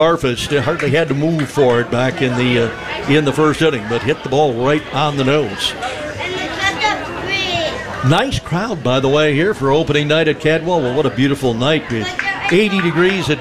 Arfus hardly had to move for it back in the first inning, but hit the ball right on the nose. Nice crowd, by the way, here for opening night at Cadwell. Well, what a beautiful night. 80 degrees at